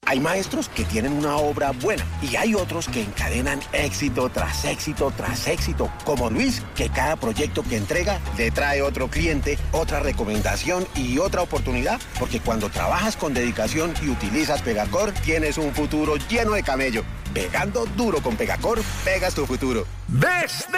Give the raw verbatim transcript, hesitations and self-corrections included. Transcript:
Hay maestros que tienen una obra buena y hay otros que encadenan éxito tras éxito tras éxito, como Luis, que cada proyecto que entrega le trae otro cliente, otra recomendación y otra oportunidad, porque cuando trabajas con dedicación y utilizas Pegacor, tienes un futuro lleno de camello. Pegando duro con Pegacor, pegas tu futuro. Desde